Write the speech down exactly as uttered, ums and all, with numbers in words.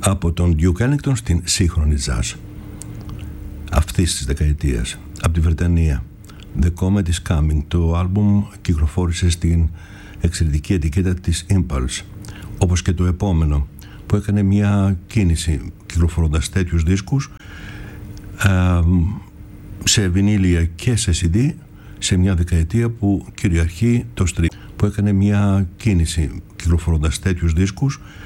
από τον Duke Ellington στην σύγχρονη jazz αυτής της δεκαετίας, από τη Βρετανία. The Comet is Coming. Το άλμπουμ κυκλοφόρησε στην εξαιρετική ετικέτα της Impulse, όπως και το επόμενο που έκανε μια κίνηση κυκλοφορώντας τέτοιους δίσκους ε, σε βινίλια και σε σι ντι σε μια δεκαετία που κυριαρχεί το stream, που έκανε μια κίνηση κυκλοφορώντας τέτοιους δίσκους